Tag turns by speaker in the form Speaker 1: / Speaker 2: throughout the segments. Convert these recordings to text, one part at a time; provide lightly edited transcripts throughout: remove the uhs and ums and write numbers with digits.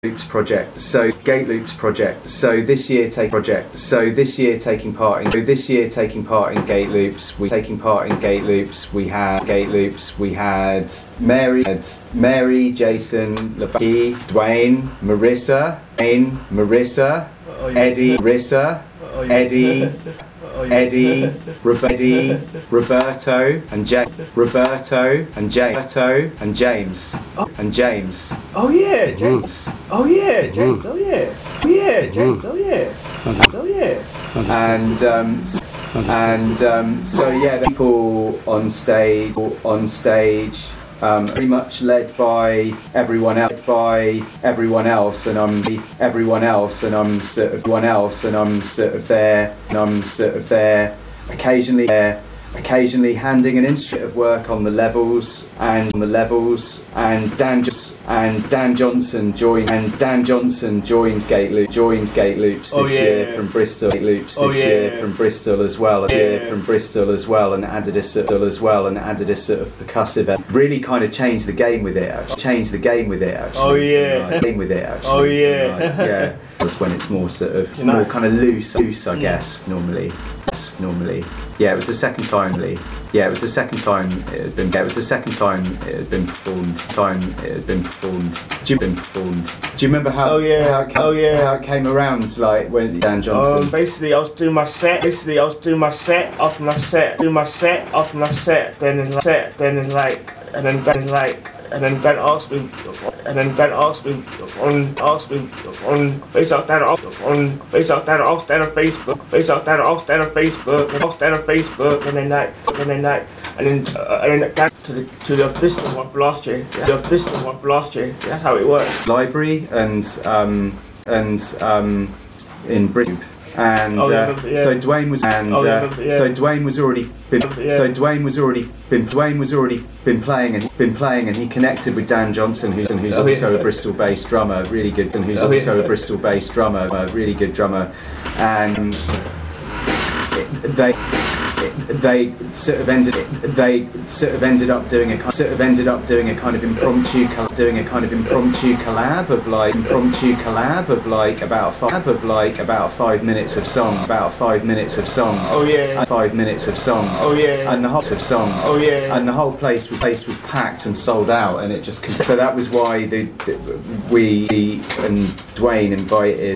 Speaker 1: Loops project. So Gate Loops project. So this year taking part in Gate Loops. We had Mary, Jason, Labaki, Dwayne, Marissa, Eddie, Roberto, and James.
Speaker 2: Oh yeah, James. Oh yeah, James. Oh yeah. Yeah, James. Oh yeah. Oh yeah.
Speaker 1: So yeah, the people on stage, very much led by everyone else, and I'm sort of there, occasionally handing an instrument of work on the levels, and Dan Johnson joined Gate Loops this year from Bristol. From Bristol as well, and added a sort of percussive. Really kind of changed the game with it. Yeah. That's when it's more sort of more kind of loose, I guess. Normally. Yeah, it was the second time. It had been performed. Do you remember how it came around? Like when Dan Johnson.
Speaker 2: Basically, I was doing my set. After my set. And then Dan asked me on Facebook, and then Dan to the Bristol one for last year. That's how it works.
Speaker 1: Library and in Britain. And so Dwayne was already been playing and he connected with Dan Johnson, who's also a Bristol-based drummer, really good, and who's also a Bristol-based drummer, a really good drummer, and they sort of ended up doing a kind of impromptu collab of like about 5 minutes of song. Oh yeah. 5 minutes of songs.
Speaker 2: Oh yeah.
Speaker 1: And the whole of songs.
Speaker 2: Oh yeah.
Speaker 1: And the whole place was packed and sold out, and it just so that was why we and Dwayne invited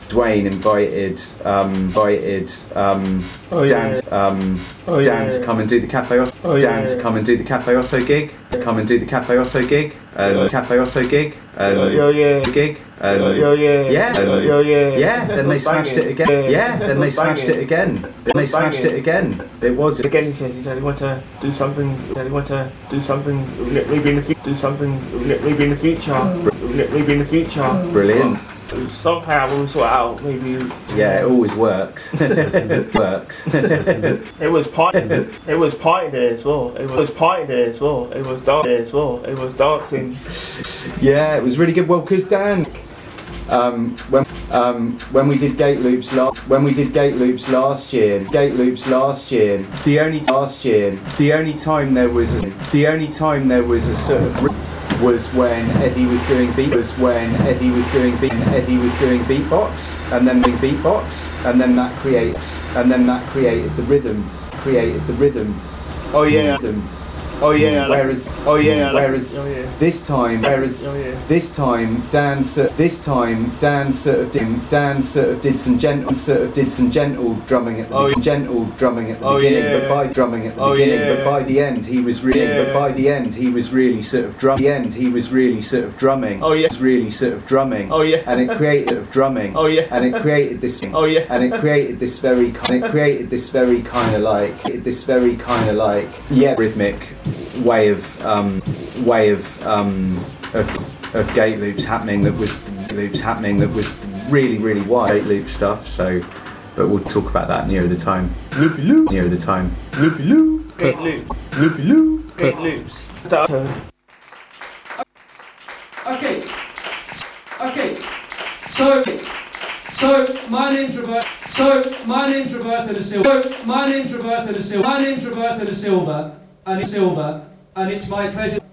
Speaker 1: Dan to come and do the Cafe Otto. To come and do the Cafe Otto gig. Then they smashed it again. It was
Speaker 2: again. He said they want to do something. Maybe in the future.
Speaker 1: Brilliant.
Speaker 2: Somehow when we sort it out, maybe.
Speaker 1: Yeah, it always works. It
Speaker 2: was party there as well. It was dancing.
Speaker 1: Yeah, it was really good. Well, because Dan, when we did Gate Loops last year, the only time there was a sort of was when Eddie was doing beatbox, and then that created the rhythm.
Speaker 2: Oh yeah.
Speaker 1: Whereas this time Dan sort of did some gentle drumming at the beginning, but by the end he was really sort of drumming.
Speaker 2: Oh yeah.
Speaker 1: Oh yeah. And it created drumming.
Speaker 2: Oh yeah.
Speaker 1: And it created this thing.
Speaker 2: Oh yeah.
Speaker 1: And it created this very kind of like rhythmic way of Gate Loops happening that was really wide Gate Loop stuff. So, but we'll talk about that nearer the time.
Speaker 2: Loopy loop.
Speaker 1: Nearer the time.
Speaker 2: Loopy loop. Gate loop. Loopy loop. Gate Loops.
Speaker 3: Okay. So my name's Roberto da Silva. And it's my pleasure